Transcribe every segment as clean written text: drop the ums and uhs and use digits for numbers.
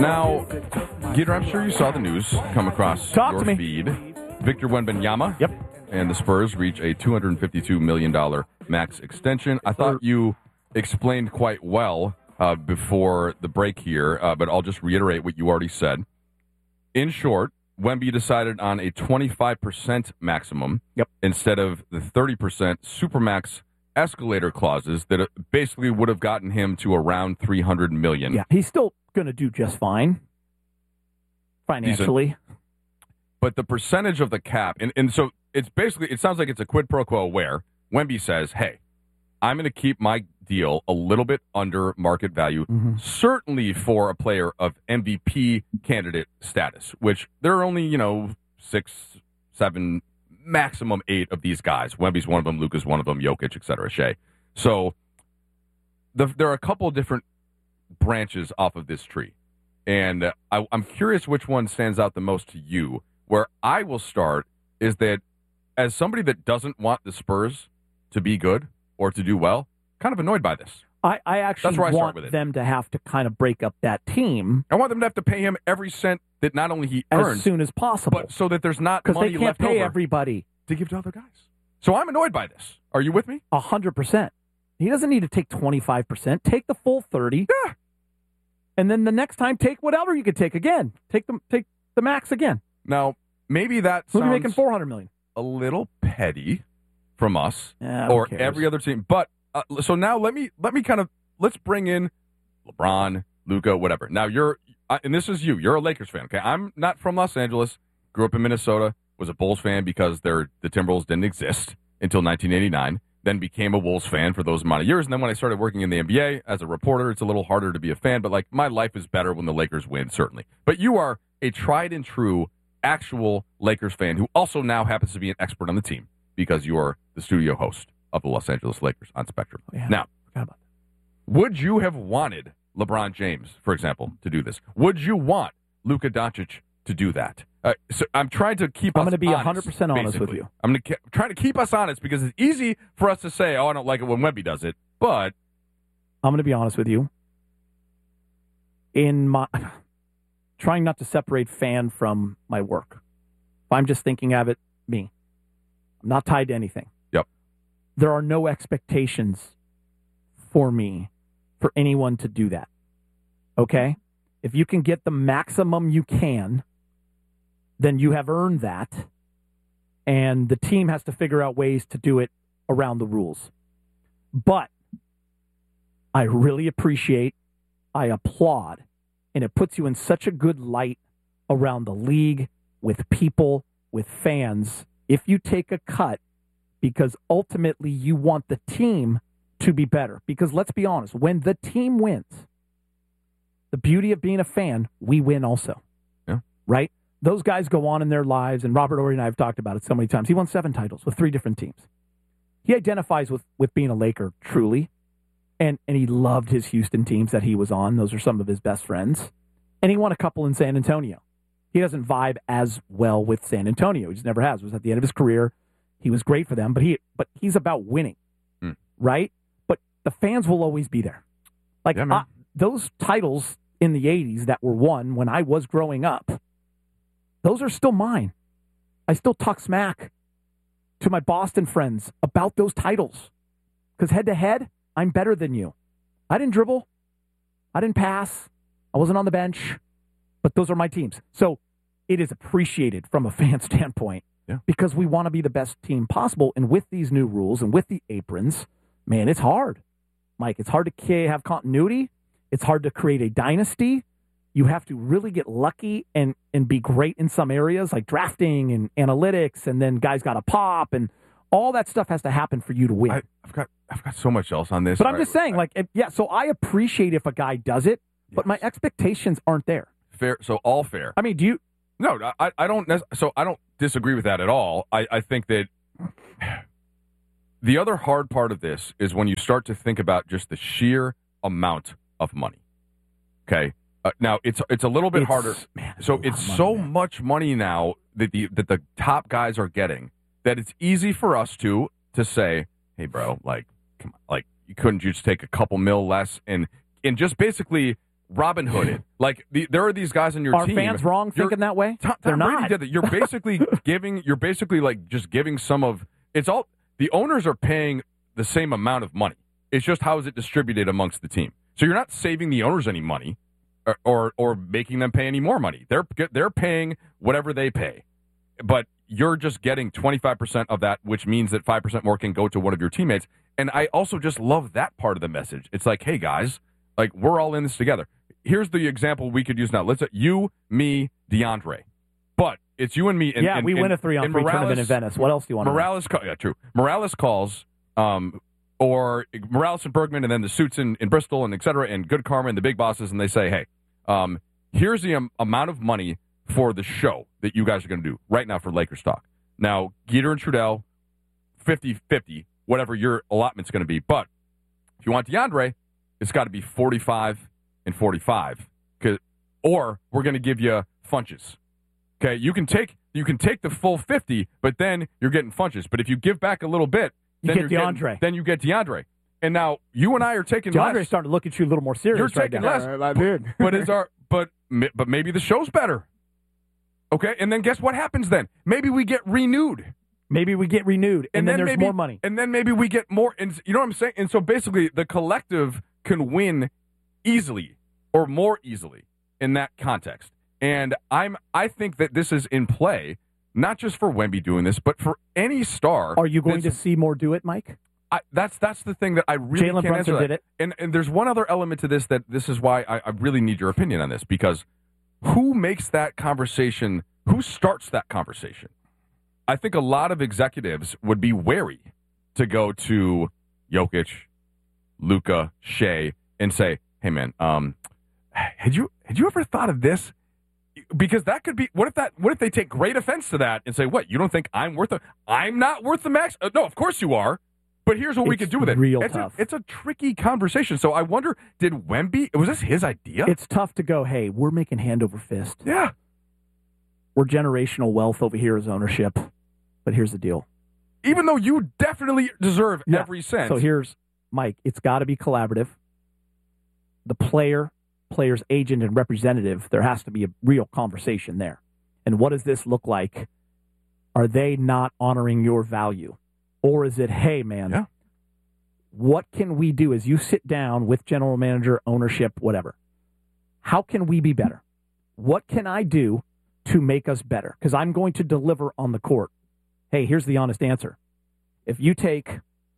Now, Geeter, I'm sure you saw the news come across Talk your to me. feed. Victor Wembanyama. Yep. And the Spurs reach a $252 million max extension. I thought you explained quite well before the break here, but I'll just reiterate what you already said. In short, Wemby decided on a 25% maximum instead of the 30% supermax escalator clauses that basically would have gotten him to around $300 million. Yeah, he's still going to do just fine financially. But the percentage of the cap, and so it's basically, it sounds like it's a quid pro quo where Wemby says, hey, I'm going to keep my deal a little bit under market value, certainly for a player of MVP candidate status, which there are only, 6, 7, maximum 8 of these guys. Wemby's one of them, Luka's one of them, Jokic, et cetera, Shea. So there are a couple of different branches off of this tree. And I'm curious which one stands out the most to you. Where I will start is that as somebody that doesn't want the Spurs to be good or to do well, kind of annoyed by this. I actually want them to have to kind of break up that team. I want them to have to pay him every cent that not only he earns, as soon as possible, but so that there's not money because they can't left pay over everybody to give to other guys. So I'm annoyed by this. Are you with me? 100%. He doesn't need to take 25%. Take the full 30. Yeah. And then the next time, take whatever you could take again. Take the max again. Now, maybe that sounds making $400 million. A little petty from us who or cares? Every other team. But so now let's bring in LeBron, Luka, whatever. Now and this is you. You're a Lakers fan, okay? I'm not from Los Angeles. Grew up in Minnesota. Was a Bulls fan because the Timberwolves didn't exist until 1989. Then became a Wolves fan for those amount of years. And then when I started working in the NBA as a reporter, it's a little harder to be a fan. But my life is better when the Lakers win, certainly. But you are a tried and true actual Lakers fan who also now happens to be an expert on the team because you are the studio host of the Los Angeles Lakers on Spectrum. Oh, yeah. Now, would you have wanted LeBron James, for example, to do this? Would you want Luka Doncic to do that? So I'm trying to keep us honest. I'm going to be 100% honest with you. I'm going to try to keep us honest because it's easy for us to say, oh, I don't like it when Wemby does it, but I'm going to be honest with you. In my trying not to separate fan from my work. If I'm just thinking of it, me. I'm not tied to anything. Yep. There are no expectations for me for anyone to do that. Okay? If you can get the maximum you can, then you have earned that, and the team has to figure out ways to do it around the rules. But I really appreciate, I applaud, and it puts you in such a good light around the league, with people, with fans, if you take a cut, because ultimately you want the team to be better. Because let's be honest, when the team wins, the beauty of being a fan, we win also. Yeah. Right? Those guys go on in their lives, and Robert Horry and I have talked about it so many times. He won 7 titles with 3 different teams. He identifies with being a Laker, truly, and he loved his Houston teams that he was on. Those are some of his best friends. And he won a couple in San Antonio. He doesn't vibe as well with San Antonio. He just never has. It was at the end of his career. He was great for them, but he's about winning, right? But the fans will always be there. Those titles in the 80s that were won when I was growing up, those are still mine. I still talk smack to my Boston friends about those titles. Because head-to-head, I'm better than you. I didn't dribble. I didn't pass. I wasn't on the bench. But those are my teams. So it is appreciated from a fan standpoint because we want to be the best team possible. And with these new rules and with the aprons, man, it's hard. Mike, it's hard to have continuity. It's hard to create a dynasty. You have to really get lucky and be great in some areas like drafting and analytics, and then guys got to pop, and all that stuff has to happen for you to win. I've got so much else on this. But I'm just saying, so I appreciate if a guy does it, but my expectations aren't there. Fair, so all fair. I mean, do you? No, I don't. So I don't disagree with that at all. I think that the other hard part of this is when you start to think about just the sheer amount of money. Okay. Now it's a little bit harder. Man, it's so much money now that the top guys are getting that it's easy for us to say, hey, bro, come on, you couldn't just take a couple mil less and just basically Robin Hooded. Like there are these guys on your Are team. Are fans wrong thinking that way? Tom They're Brady not. did that. You're basically just giving some of it's all the owners are paying the same amount of money. It's just how is it distributed amongst the team. So you're not saving the owners any money or making them pay any more money. They're paying whatever they pay. But you're just getting 25% of that, which means that 5% more can go to one of your teammates. And I also just love that part of the message. It's like, hey, guys, like we're all in this together. Here's the example we could use now. Let's say you, me, DeAndre. But it's you and me. And, we win a 3-on-3 tournament in Venice. What else do you want to know? Yeah, true. Morales calls, or Morales and Bergman, and then the suits in Bristol, and et cetera, and Good Karma and the big bosses, and they say, hey, here's the amount of money for the show that you guys are going to do right now for Lakers talk. Now, Geeter and Trudell, 50-50, whatever your allotment's going to be. But if you want DeAndre, it's got to be 45 and 45, or we're going to give you funches. Okay, you can take the full 50, but then you're getting funches. But if you give back a little bit, then you get DeAndre. And now you and I are taking DeAndre's less. starting to look at you a little more serious. You're taking less. I did. But maybe the show's better. Okay, and then guess what happens then? Maybe we get renewed. And then there's more money. And then maybe we get more. And you know what I'm saying? And so basically, the collective can win easily or more easily in that context. And I think that this is in play, not just for Wemby doing this, but for any star. Are you going to see more do it, Mike? That's the thing that I really Jalen can't Brunson answer. Did it. And there's one other element to this that this is why I really need your opinion on this, because who makes that conversation? Who starts that conversation? I think a lot of executives would be wary to go to Jokic, Luka, Shea, and say, "Hey, man, had you ever thought of this?" Because that could be. What if they take great offense to that and say, "What? You don't think I'm not worth the max?" No, of course you are. But here's what we could do with it. It's a tricky conversation. So I wonder, did Wemby, was this his idea? It's tough to go, hey, we're making hand over fist. Yeah. We're generational wealth over here as ownership. But here's the deal. Even though you definitely deserve every cent. So here's, Mike, it's got to be collaborative. The player's agent and representative, there has to be a real conversation there. And what does this look like? Are they not honoring your value? Or is it, hey, man, what can we do as you sit down with general manager, ownership, whatever? How can we be better? What can I do to make us better? Because I'm going to deliver on the court. Hey, here's the honest answer. If you take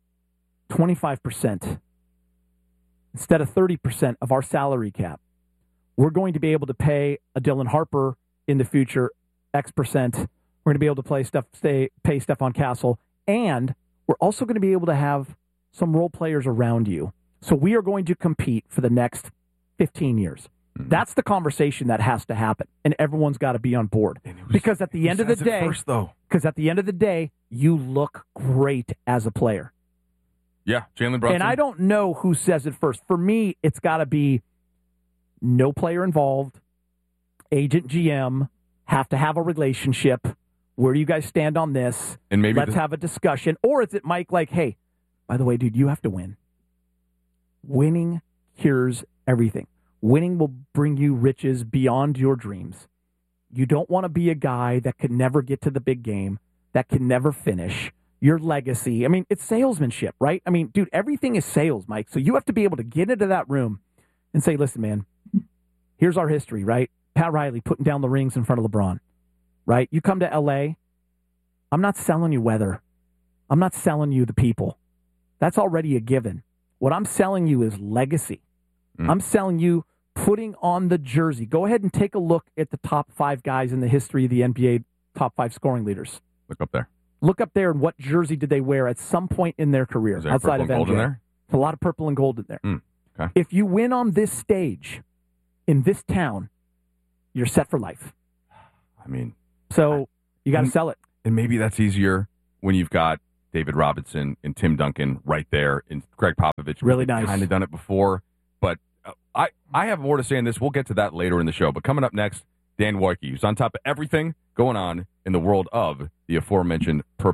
25% instead of 30% of our salary cap, we're going to be able to pay a Dylan Harper in the future X percent. We're going to be able to pay Stephon Castle. And we're also going to be able to have some role players around you. So we are going to compete for the next 15 years. Mm-hmm. That's the conversation that has to happen. And everyone's got to be on board. Because at the end of the day, you look great as a player. Yeah, Jalen Brunson. And I don't know who says it first. For me, it's got to be no player involved, agent, GM, have to have a relationship. Where do you guys stand on this? And maybe let's have a discussion. Or is it, Mike, like, hey, by the way, dude, you have to win. Winning cures everything. Winning will bring you riches beyond your dreams. You don't want to be a guy that could never get to the big game, that can never finish. Your legacy. I mean, it's salesmanship, right? I mean, dude, everything is sales, Mike. So you have to be able to get into that room and say, listen, man, here's our history, right? Pat Riley putting down the rings in front of LeBron. Right? You come to L.A., I'm not selling you weather. I'm not selling you the people. That's already a given. What I'm selling you is legacy. I'm selling you putting on the jersey. Go ahead and take a look at the top 5 guys in the history of the NBA, top 5 scoring leaders. Look up there. Look up there and what jersey did they wear at some point in their career Is there outside purple of and gold MJ. in there? There's a lot of purple and gold in there. Okay. If you win on this stage, in this town, you're set for life. I mean... So you got to sell it. And maybe that's easier when you've got David Robinson and Tim Duncan right there and Greg Popovich. Really nice. Kind of done it before. But I have more to say on this. We'll get to that later in the show. But coming up next, Dan Wojcicki, who's on top of everything going on in the world of the aforementioned purple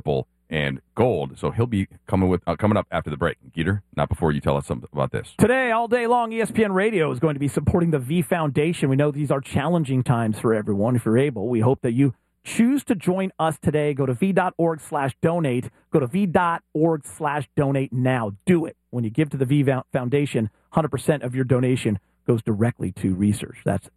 and gold. So he'll be coming up after the break. Geeter, not before you tell us something about this. Today, all day long, ESPN Radio is going to be supporting the V Foundation. We know these are challenging times for everyone. If you're able, we hope that you choose to join us today. Go to v.org/donate. Go to v.org/donate now. Do it. When you give to the V Foundation, 100% of your donation goes directly to research. That's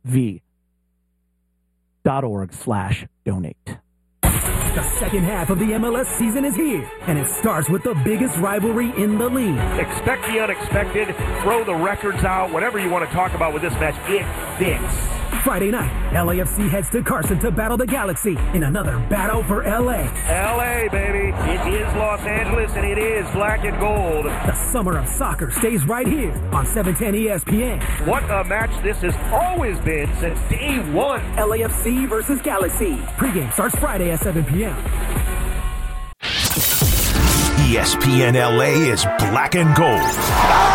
v.org/donate. The second half of the MLS season is here, and it starts with the biggest rivalry in the league. Expect the unexpected, throw the records out, whatever you want to talk about with this match, it fits. Friday night, LAFC heads to Carson to battle the Galaxy in another battle for LA. LA, baby. It is Los Angeles, and it is black and gold. The summer of soccer stays right here on 710 ESPN. What a match this has always been since day one. LAFC versus Galaxy. Pre-game starts Friday at 7 p.m. ESPN LA is black and gold.